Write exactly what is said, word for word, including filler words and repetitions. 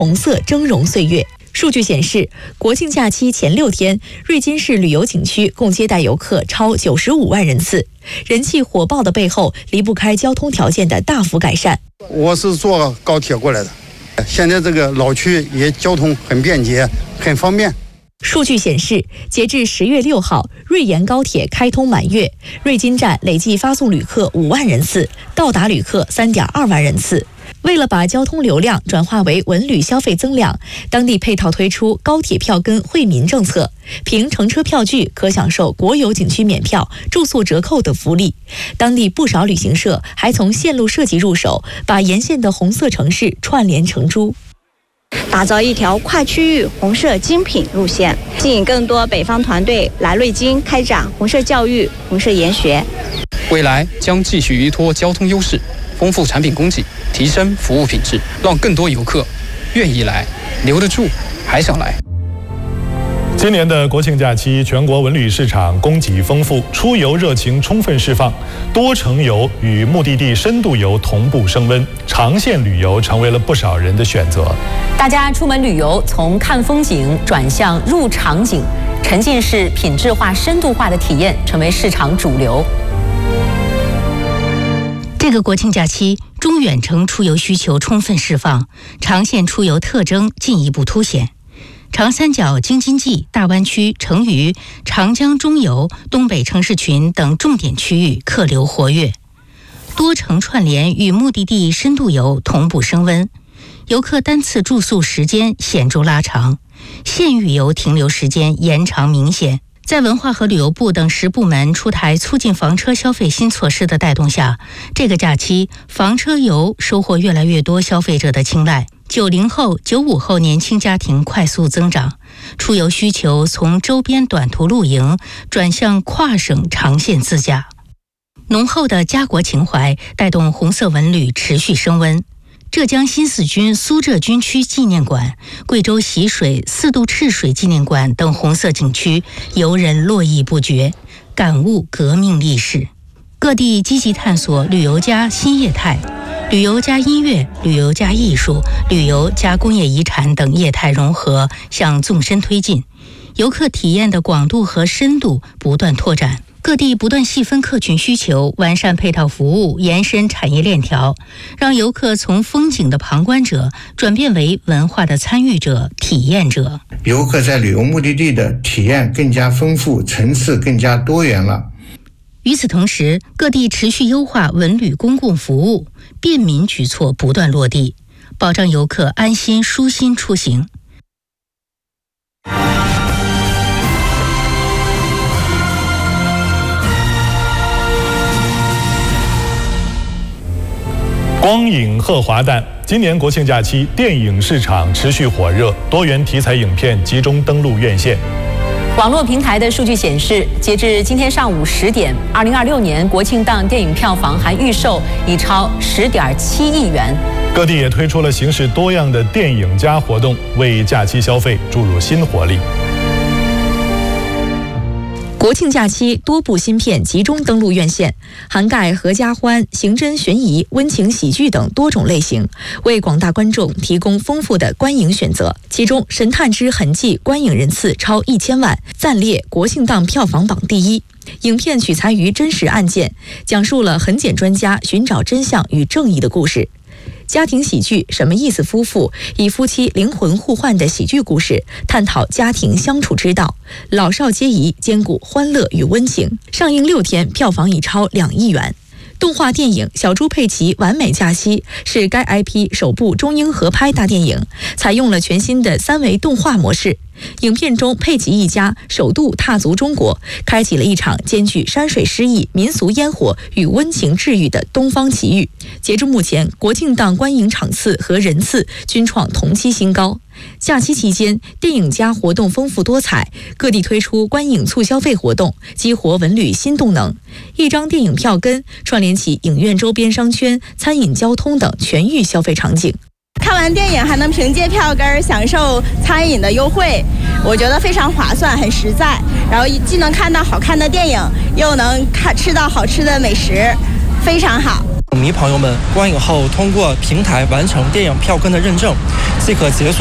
红色峥嵘岁月。数据显示，国庆假期前六天，瑞金市旅游景区共接待游客超九十五万人次。人气火爆的背后，离不开交通条件的大幅改善。 我是坐高铁过来的，现在这个老区也交通很便捷，很方便。 数据显示，截至十月六号，瑞延高铁开通满月，瑞金站累计发送旅客五万人次，到达旅客三点二万人次。为了把交通流量转化为文旅消费增量，当地配套推出高铁票根惠民政策，凭乘车票据可享受国有景区免票、住宿折扣等福利。当地不少旅行社还从线路设计入手，把沿线的红色城市串联成珠， 打造一条跨区域红色精品路线，吸引更多北方团队来瑞金开展红色教育、红色研学。 未来将继续依托交通优势，丰富产品供给，提升服务品质，让更多游客愿意来，留得住，还想来。 今年的国庆假期，全国文旅市场供给丰富，出游热情充分释放，多城游与目的地深度游同步升温，长线旅游成为了不少人的选择。 大家出门旅游从看风景转向入场景，沉浸式、品质化、深度化的体验成为市场主流。 这个国庆假期，中远程出游需求充分释放，长线出游特征进一步凸显。长三角、京津冀、大湾区、成渝、长江中游、东北城市群等重点区域客流活跃，多城串联与目的地深度游同步升温，游客单次住宿时间显著拉长，县域游停留时间延长明显。在文化和旅游部等十部门出台促进房车消费新措施的带动下，这个假期房车游收获越来越多消费者的青睐。九零后、九五后年轻家庭快速增长，出游需求从周边短途露营转向跨省长线自驾。浓厚的家国情怀带动红色文旅持续升温。浙江新四军苏浙军区纪念馆、贵州习水四渡赤水纪念馆等红色景区游人络绎不绝，感悟革命历史。各地积极探索旅游加新业态、旅游加音乐、旅游加艺术、旅游加工业遗产等业态融合向纵深推进，游客体验的广度和深度不断拓展。各地不断细分客群需求，完善配套服务，延伸产业链条，让游客从风景的旁观者转变为文化的参与者、体验者。 游客在旅游目的地的体验更加丰富，层次更加多元了。 与此同时，各地持续优化文旅公共服务，便民举措不断落地，保障游客安心舒心出行。 光影贺华诞，今年国庆假期，电影市场持续火热，多元题材影片集中登陆院线。 网络平台的数据显示，截至今天上午十点，二零二六年国庆档电影票房含预售已超十点七亿元。 各地也推出了形式多样的电影加活动，为假期消费注入新活力。 国庆假期，多部新片集中登陆院线，涵盖合家欢、刑侦悬疑、温情喜剧等多种类型，为广大观众提供丰富的观影选择。其中，《神探之痕迹》观影人次超一千万，暂列国庆档票房榜第一。影片取材于真实案件，讲述了痕检专家寻找真相与正义的故事。家庭喜剧《什么意思夫妇》以夫妻灵魂互换的喜剧故事，探讨家庭相处之道，老少皆宜，兼顾欢乐与温情。上映六天，票房已超两亿元。动画电影《小猪佩奇完美假期》是该 I P 首部中英合拍大电影，采用了全新的三维动画模式。影片中，佩奇一家首度踏足中国，开启了一场兼具山水诗意、民俗烟火与温情治愈的东方奇遇。截至目前，国庆档观影场次和人次均创同期新高。假期期间，电影加活动丰富多彩，各地推出观影促消费活动，激活文旅新动能。一张电影票根串联起影院周边商圈、餐饮、交通等全域消费场景。 看完电影还能凭借票根享受餐饮的优惠，我觉得非常划算，很实在。然后既能看到好看的电影，又能看吃到好吃的美食，非常好。 迷朋友们观影后通过平台完成电影票根的认证，即可解锁